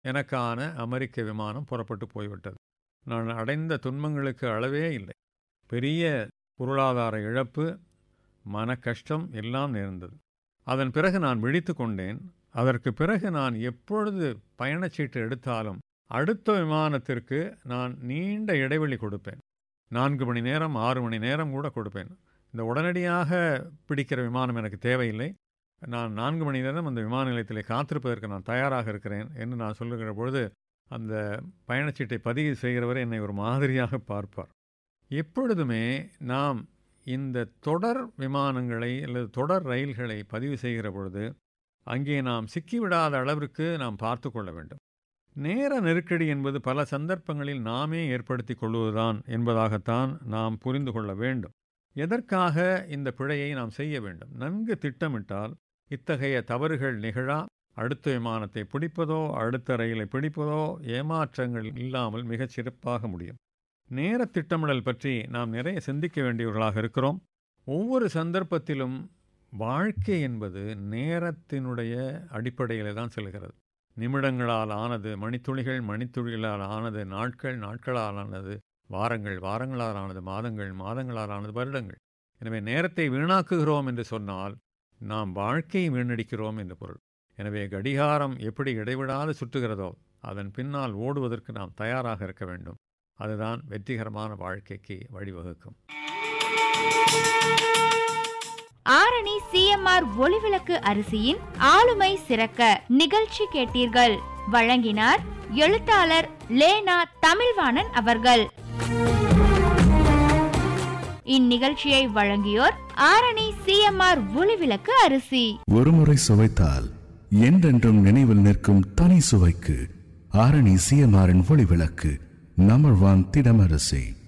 எனக்கான அமெரிக்க விமானம் புறப்பட்டு போய்விட்டது. நான் அடைந்த துன்பங்களுக்கு அளவே இல்லை. பெரிய பொருளாதார இழப்பு, மன கஷ்டம் எல்லாம் நேர்ந்தது. அதன் பிறகு நான் விழித்து கொண்டேன். அதற்கு பிறகு நான் எப்பொழுது பயணச்சீட்டு எடுத்தாலும் அடுத்த விமானத்திற்கு நான் நீண்ட இடைவெளி கொடுப்பேன். 4 மணி நேரம் 6 மணி நேரம் கூட கொடுப்பேன். இந்த உடனடியாக பிடிக்கிற விமானம் எனக்கு தேவையில்லை, நான் 4 மணி நேரம் அந்த விமான நிலையத்தில் காத்திருப்பதற்கு நான் தயாராக இருக்கிறேன் என்று நான் சொல்லுகிற பொழுது அந்த பயணச்சீட்டை பதிவு செய்கிறவரை என்னை ஒரு மாதிரியாக பார்ப்பார். எப்பொழுதுமே நாம் இந்த தொடர் விமானங்களை அல்லது தொடர் ரயில்களை பதிவு செய்கிற பொழுது அங்கே நாம் சிக்கிவிடாத அளவிற்கு நாம் பார்த்து கொள்ள வேண்டும். நேர நெருக்கடி என்பது பல சந்தர்ப்பங்களில் நாமே ஏற்படுத்தி கொள்வதுதான் என்பதாகத்தான் நாம் புரிந்து கொள்ள வேண்டும். எதற்காக இந்த பிழையை நாம் செய்ய வேண்டும்? நன்கு திட்டமிட்டால் இத்தகைய தவறுகள் நிகழா. அடுத்த விமானத்தை பிடிப்பதோ அடுத்த ரயிலை பிடிப்பதோ ஏமாற்றங்கள் இல்லாமல் மிகச் சிறப்பாக முடியும். நேர திட்டமிடல் பற்றி நாம் நிறைய சிந்திக்க வேண்டியவர்களாக இருக்கிறோம். ஒவ்வொரு சந்தர்ப்பத்திலும் வாழ்க்கை என்பது நேரத்தினுடைய அடிப்படையில் தான் செல்கிறது. நிமிடங்களால் ஆனது மணித்துளிகள், மணித்துளிகளால் ஆனது நாட்கள், நாட்களால் ஆனது வாரங்கள், வாரங்களால் ஆனது மாதங்கள், மாதங்களால் ஆனது வருடங்கள். எனவே நேரத்தை வீணாக்குகிறோம் என்று சொன்னால் நாம் வாழ்க்கையை வீணடிக்கிறோம் என்று பொருள். எனவே கடிகாரம் எப்படி இடைவிடாது சுற்றுகிறதோ அதன் பின்னால் ஓடுவதற்கு நாம் தயாராக இருக்க வேண்டும். அதுதான் வெற்றிகரமான வாழ்க்கைக்கு வழிவகுக்கும். ஆரணி சிஎம்ஆர் ஒளிவிளக்கு அரிசியின் ஆளுமை சிறக்க நிகழ்ச்சி கேட்டீர்கள். வழங்கினார் எழுத்தாளர் லேனா தமிழ்வாணன் அவர்கள். இந்நிகழ்ச்சியை வழங்கியோர் ஆரணி சிஎம்ஆர் ஒளிவிளக்கு அரிசி. ஒருமுறை சுவைத்தால் என்றென்றும் நினைவில் நிற்கும் தனி சுவைக்கு ஆரணி சிஎம்ஆரின் ஒளிவிளக்கு நம்பர் 1 திடமரிசி.